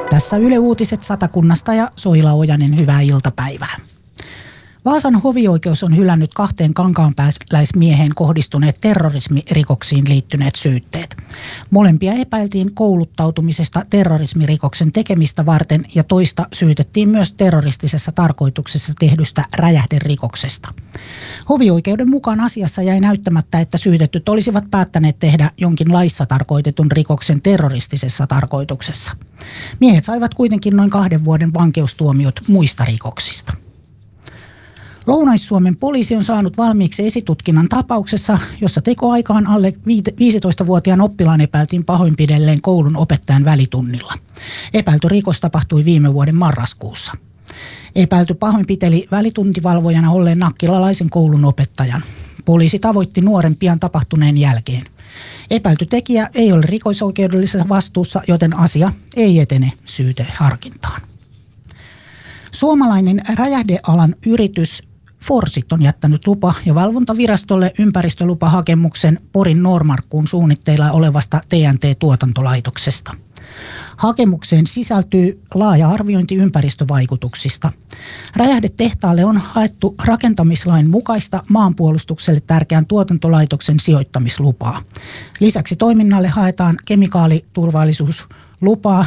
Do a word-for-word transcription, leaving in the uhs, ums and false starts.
Tässä Yle Uutiset Satakunnasta ja Soila Ojanen, hyvää iltapäivää. Vaasan hovioikeus on hylännyt kahteen kankaanpääläismieheen kohdistuneet terrorismirikoksiin liittyneet syytteet. Molempia epäiltiin kouluttautumisesta terrorismirikoksen tekemistä varten ja toista syytettiin myös terroristisessa tarkoituksessa tehdystä räjähderikoksesta. Hovioikeuden mukaan asiassa jäi näyttämättä, että syytetyt olisivat päättäneet tehdä jonkin laissa tarkoitetun rikoksen terroristisessa tarkoituksessa. Miehet saivat kuitenkin noin kahden vuoden vankeustuomiot muista rikoksista. Lounais-Suomen poliisi on saanut valmiiksi esitutkinnan tapauksessa, jossa tekoaikaan alle viisitoistavuotiaan oppilaan epäiltiin pahoinpidelleen koulun opettajan välitunnilla. Epäilty rikos tapahtui viime vuoden marraskuussa. Epäilty pahoinpiteli välituntivalvojana olleen nakkilalaisen koulun opettajan. Poliisi tavoitti nuoren pian tapahtuneen jälkeen. Epäilty tekijä ei ole rikosoikeudellisessa vastuussa, joten asia ei etene syyteharkintaan. Suomalainen räjähdealan yritys Forsit on jättänyt lupa- ja valvontavirastolle ympäristölupahakemuksen Porin Noormarkkuun suunnitteilla olevasta T N T-tuotantolaitoksesta. Hakemukseen sisältyy laaja arviointi ympäristövaikutuksista. Räjähdetehtaalle on haettu rakentamislain mukaista maanpuolustukselle tärkeän tuotantolaitoksen sijoittamislupaa. Lisäksi toiminnalle haetaan kemikaaliturvallisuuslupaa